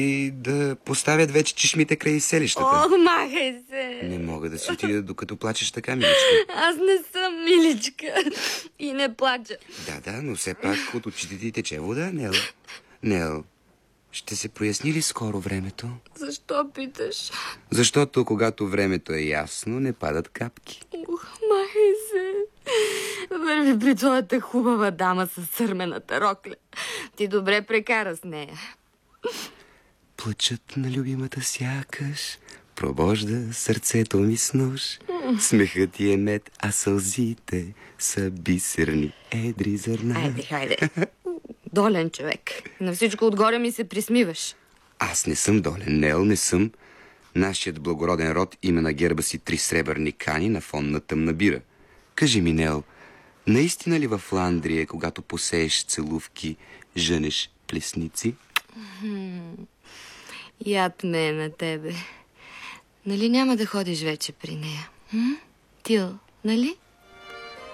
И да поставят вече чешмите край селищата. Ох, махай се! Не мога да си отида, докато плачеш така, миличка. Аз не съм миличка и не плача. Да, но все пак от очите ти тече вода, Нел. Нел, ще се проясни ли скоро времето? Защо питаш? Защото когато времето е ясно, не падат капки. Ох, махай се! Върви при твоята хубава дама с сърмената рокля. Ти добре прекара с нея. Плачът на любимата сякаш пробожда сърцето ми с нож. Смехът ти е мед, а сълзите са бисерни едри зърна. Хайде. Долен човек. На всичко отгоре ми се присмиваш. Аз не съм долен, Нел, не съм. Нашият благороден род има на герба си 3 сребърни кани на фон на тъмна бира. Кажи ми, Нел, наистина ли в Фландрия, когато посееш целувки, жънеш плесници? Яд ме е на тебе. Нали няма да ходиш вече при нея? Тил, нали?